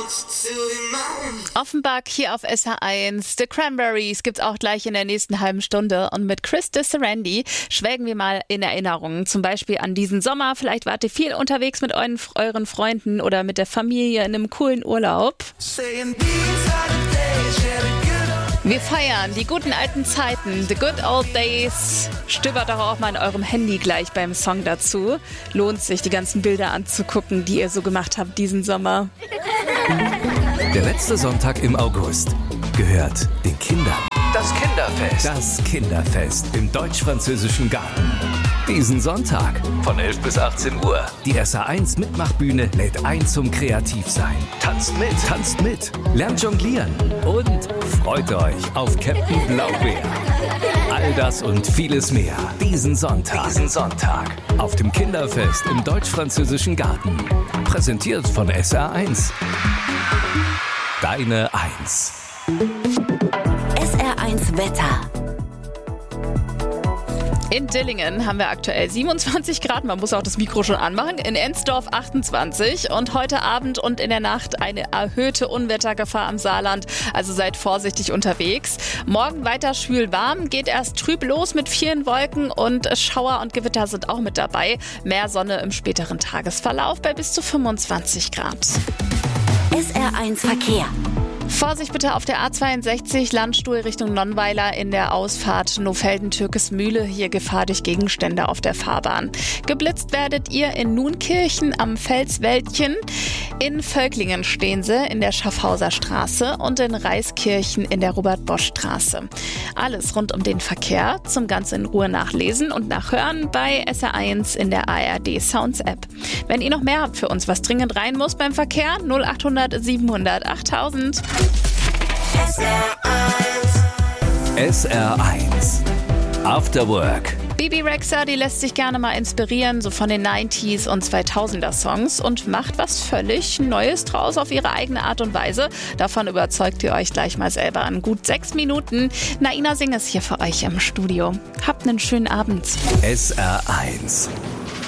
Offenbach hier auf SR1. The Cranberries gibt's auch gleich in der nächsten halben Stunde. Und mit Chris DeSerandi schwelgen wir mal in Erinnerungen. Zum Beispiel an diesen Sommer. Vielleicht wart ihr viel unterwegs mit euren Freunden oder mit der Familie in einem coolen Urlaub. Wir feiern die guten alten Zeiten, the good old days. Stöbert doch auch mal in eurem Handy gleich beim Song dazu. Lohnt sich, die ganzen Bilder anzugucken, die ihr so gemacht habt diesen Sommer. Der letzte Sonntag im August gehört den Kindern. Das Kinderfest. Das Kinderfest im Deutsch-Französischen Garten. Diesen Sonntag von 11 bis 18 Uhr. Die SR1 Mitmachbühne lädt ein zum Kreativsein. Tanzt mit, lernt jonglieren und freut euch auf Captain Blaubeer. All das und vieles mehr diesen Sonntag auf dem Kinderfest im Deutsch-Französischen Garten. Präsentiert von SR1. Deine 1. SR1 Wetter. In Dillingen haben wir aktuell 27 Grad, man muss auch das Mikro schon anmachen, in Ensdorf 28 und heute Abend und in der Nacht eine erhöhte Unwettergefahr am Saarland, also seid vorsichtig unterwegs. Morgen weiter schwül warm, geht erst trüb los mit vielen Wolken und Schauer und Gewitter sind auch mit dabei. Mehr Sonne im späteren Tagesverlauf bei bis zu 25 Grad. SR1 Verkehr. Vorsicht bitte auf der A62 Landstuhl Richtung Nonnweiler in der Ausfahrt Nofelden-Türkesmühle. Hier Gefahr durch Gegenstände auf der Fahrbahn. Geblitzt werdet ihr in Nunkirchen am Felswäldchen. In Völklingen stehen sie in der Schaffhauser Straße und in Reiskirchen in der Robert-Bosch-Straße. Alles rund um den Verkehr zum ganz in Ruhe nachlesen und nachhören bei SR1 in der ARD Sounds App. Wenn ihr noch mehr habt für uns, was dringend rein muss beim Verkehr, 0800 700 8000. SR1 After Work. Bebe Rexha, die lässt sich gerne mal inspirieren, so von den 90s und 2000er Songs und macht was völlig Neues draus auf ihre eigene Art und Weise. Davon überzeugt ihr euch gleich mal selber in gut 6 Minuten. Naina Singh ist hier für euch im Studio. Habt einen schönen Abend. SR1